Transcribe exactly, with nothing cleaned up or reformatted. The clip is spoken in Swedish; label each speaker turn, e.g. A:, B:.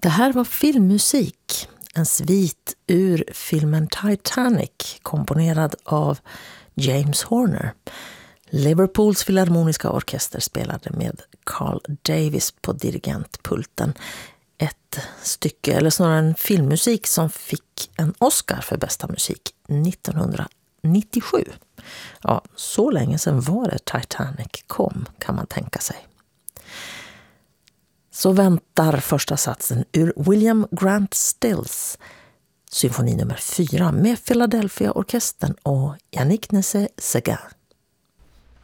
A: Det här var filmmusik, en svit ur filmen Titanic komponerad av James Horner. Liverpools filharmoniska orkester spelade med Carl Davis på dirigentpulten. Ett stycke, eller snarare en filmmusik som fick en Oscar för bästa musik nittonhundranittiosju. Ja, så länge sedan var det Titanic kom, kan man tänka sig. Så väntar första satsen ur William Grant Stills symfoni nummer fyra med Philadelphia-orkestern och Yannick Nézet-Séguin.